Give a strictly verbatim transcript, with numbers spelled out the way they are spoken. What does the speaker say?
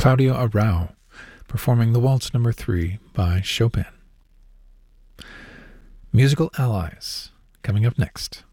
Claudio Arrau performing the Waltz Number three by Chopin. Musical Allies coming up next.